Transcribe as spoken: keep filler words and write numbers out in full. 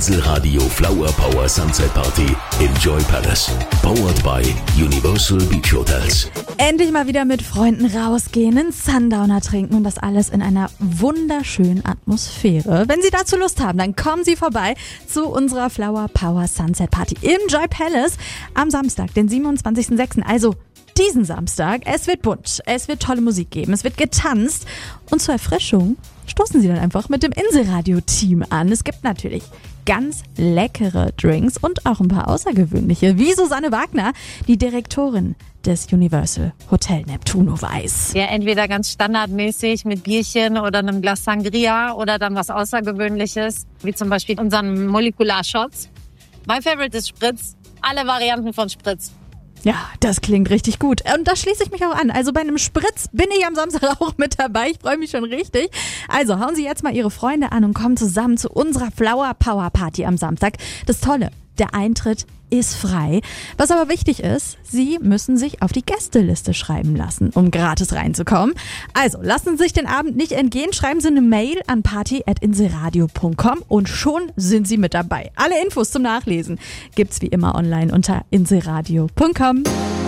Inselradio Flower Power Sunset Party im Joy Palace. Powered by Universal Beach Hotels. Endlich mal wieder mit Freunden rausgehen, einen Sundowner trinken und das alles in einer wunderschönen Atmosphäre. Wenn Sie dazu Lust haben, dann kommen Sie vorbei zu unserer Flower Power Sunset Party im Joy Palace am Samstag, den siebenundzwanzigsten sechsten Also diesen Samstag. Es wird bunt, es wird tolle Musik geben, es wird getanzt und zur Erfrischung stoßen Sie dann einfach mit dem Inselradio-Team an. Es gibt natürlich ganz leckere Drinks und auch ein paar außergewöhnliche, wie Susanne Wagner, die Direktorin des Universal Hotel Neptuno weiß. Ja, entweder ganz standardmäßig mit Bierchen oder einem Glas Sangria oder dann was Außergewöhnliches, wie zum Beispiel unseren Molekular-Shots. Mein Favorite ist Spritz, alle Varianten von Spritz. Ja, das klingt richtig gut. Und da schließe ich mich auch an. Also bei einem Spritz bin ich am Samstag auch mit dabei. Ich freue mich schon richtig. Also hauen Sie jetzt mal Ihre Freunde an und kommen zusammen zu unserer Flower Power Party am Samstag. Das Tolle, der Eintritt ist frei. Was aber wichtig ist, Sie müssen sich auf die Gästeliste schreiben lassen, um gratis reinzukommen. Also lassen Sie sich den Abend nicht entgehen. Schreiben Sie eine Mail an party at inselradio punkt com und schon sind Sie mit dabei. Alle Infos zum Nachlesen gibt's wie immer online unter inselradio punkt com.